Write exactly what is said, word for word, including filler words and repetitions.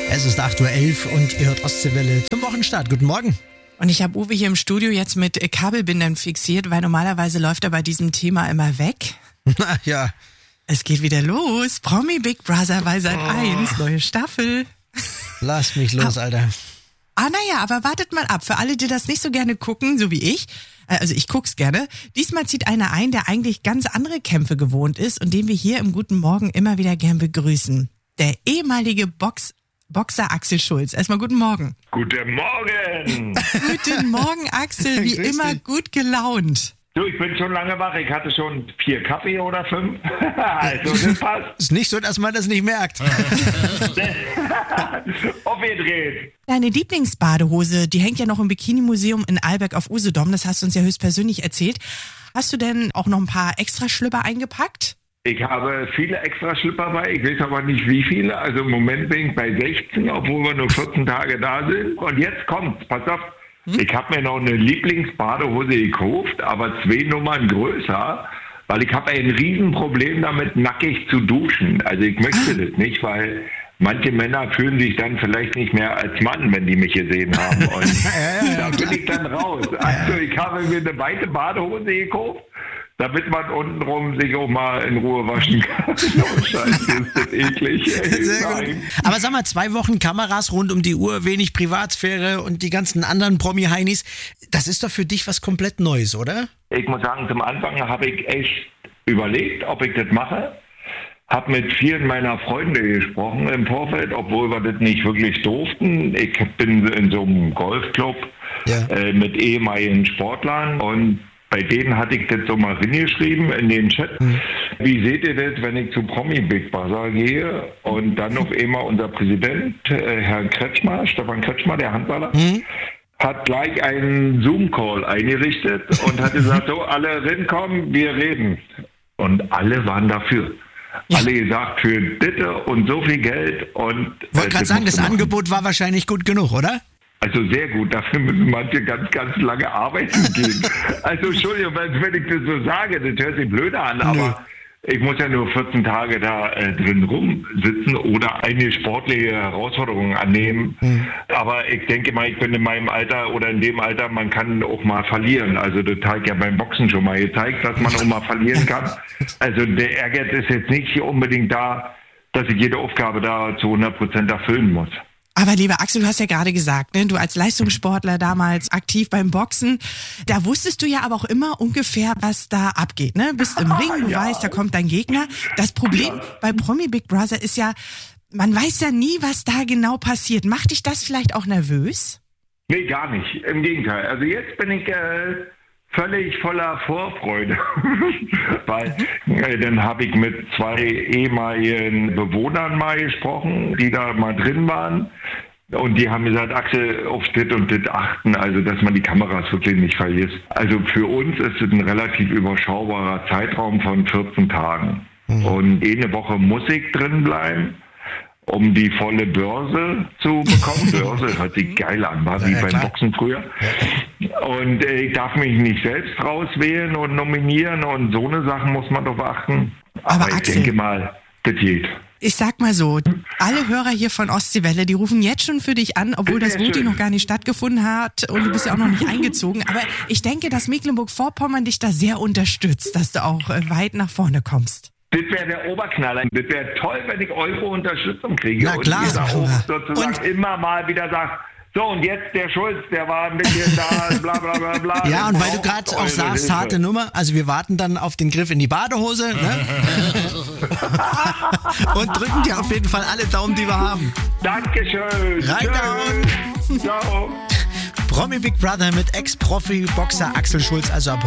Es ist acht Uhr elf und ihr hört Ostseewelle zum Wochenstart. Guten Morgen. Und ich habe Uwe hier im Studio jetzt mit Kabelbindern fixiert, weil normalerweise läuft er bei diesem Thema immer weg. Na ja. Es geht wieder los. Promi Big Brother bei Sat eins, oh. Neue Staffel. Lass mich los, ah, Alter. Ah, naja, aber wartet mal ab. Für alle, die das nicht so gerne gucken, so wie ich, also ich guck's gerne, diesmal zieht einer ein, der eigentlich ganz andere Kämpfe gewohnt ist und den wir hier im Guten Morgen immer wieder gern begrüßen. Der ehemalige Box Boxer Axel Schulz. Erstmal guten Morgen. Guten Morgen. Guten Morgen, Axel. Wie immer gut gelaunt. Du, ich bin schon lange wach. Ich hatte schon vier Kaffee oder fünf. Also, das passt. Ist nicht so, dass man das nicht merkt. Aufgedreht. Deine Lieblingsbadehose, die hängt ja noch im Bikini-Museum in Alberg auf Usedom. Das hast du uns ja höchstpersönlich erzählt. Hast du denn auch noch ein paar Extraschlüpper eingepackt? Ich habe viele extra Schlüpper bei, ich weiß aber nicht wie viele. Also im Moment bin ich bei sechzehn, obwohl wir nur vierzehn Tage da sind. Und jetzt kommt's, pass auf. Hm? Ich habe mir noch eine Lieblingsbadehose gekauft, aber zwei Nummern größer, weil ich habe ein Riesenproblem damit, nackig zu duschen. Also ich möchte ah. das nicht, weil manche Männer fühlen sich dann vielleicht nicht mehr als Mann, wenn die mich gesehen haben. Und ja, ja, ja, da bin ich dann raus. Also ich habe mir eine weite Badehose gekauft, damit man untenrum sich auch mal in Ruhe waschen kann. Oh, Scheiße, ist das eklig. Ey. Sehr gut. Aber sag mal, zwei Wochen Kameras rund um die Uhr, wenig Privatsphäre und die ganzen anderen Promi-Heinis, das ist doch für dich was komplett Neues, oder? Ich muss sagen, zum Anfang habe ich echt überlegt, ob ich das mache. Habe mit vielen meiner Freunde gesprochen im Vorfeld, obwohl wir das nicht wirklich durften. Ich bin in so einem Golfclub ja. äh, mit ehemaligen Sportlern und bei denen hatte ich das so mal reingeschrieben in den Chat. Mhm. Wie seht ihr das, wenn ich zu Promi Big Brother gehe und dann auf einmal unser Präsident, äh, Herr Kretschmer, Stefan Kretschmer, der Handballer, mhm. hat gleich einen Zoom-Call eingerichtet und hat gesagt, so, alle rinkommen, wir reden. Und alle waren dafür. Ja. Alle gesagt, für Ditte und so viel Geld. Und ich wollte gerade sagen, das Angebot war wahrscheinlich gut genug, oder? Also sehr gut, dafür müssen manche ganz, ganz lange arbeiten gehen. Also Entschuldigung, wenn ich das so sage, das hört sich blöder an, aber nee. Ich muss ja nur vierzehn Tage da äh, drin rumsitzen oder eine sportliche Herausforderung annehmen. Mhm. Aber ich denke mal, ich bin in meinem Alter oder in dem Alter, man kann auch mal verlieren. Also das hat ja beim Boxen schon mal gezeigt, dass man auch mal verlieren kann. Also der Ehrgeiz ist jetzt nicht unbedingt da, dass ich jede Aufgabe da zu hundert Prozent erfüllen muss. Aber lieber Axel, du hast ja gerade gesagt, ne, du als Leistungssportler damals aktiv beim Boxen, da wusstest du ja aber auch immer ungefähr, was da abgeht. Ne? Bist im Ring, du ja. weißt, da kommt dein Gegner. Das Problem ja. bei Promi Big Brother ist ja, man weiß ja nie, was da genau passiert. Macht dich das vielleicht auch nervös? Nee, gar nicht. Im Gegenteil. Also jetzt bin ich äh, völlig voller Vorfreude. Weil äh, dann habe ich mit zwei ehemaligen Bewohnern mal gesprochen, die da mal drin waren. Und die haben gesagt, Axel, auf das und das achten, also dass man die Kameras wirklich nicht vergisst. Also für uns ist es ein relativ überschaubarer Zeitraum von vierzehn Tagen. Mhm. Und eine Woche muss ich drin bleiben, um die volle Börse zu bekommen. Börse hört sich geil an, war wie ja, beim klar. Boxen früher. Ja. Und äh, ich darf mich nicht selbst rauswählen und nominieren und so eine Sachen muss man doch achten. Aber, Aber ich Axel, denke mal, das geht. Ich sag mal so, alle Hörer hier von Ostseewelle, die rufen jetzt schon für dich an, obwohl das Voting noch gar nicht stattgefunden hat und du bist ja auch noch nicht eingezogen. Aber ich denke, dass Mecklenburg-Vorpommern dich da sehr unterstützt, dass du auch äh, weit nach vorne kommst. Das wäre der Oberknaller. Das wäre toll, wenn ich eure Unterstützung kriege. Na klar. Und ihr auch sozusagen und immer mal wieder sagt, so und jetzt der Schulz, der war ein bisschen da, bla bla bla bla. Ja, und weil du gerade auch sagst, Hilfe. Harte Nummer, also wir warten dann auf den Griff in die Badehose, ne? Und drücken dir auf jeden Fall alle Daumen, die wir haben. Dankeschön. Rein down. Ciao. Promi Big Brother mit Ex-Profi-Boxer Axel Schulz, also ab